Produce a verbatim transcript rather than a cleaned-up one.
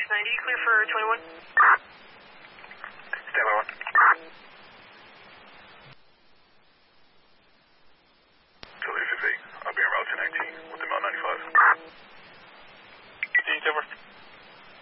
ninety, clear for twenty-one. Stand by one. Philly fifty-eight, I'll be on route ten nineteen with the Mount ninety-five. D, ten four.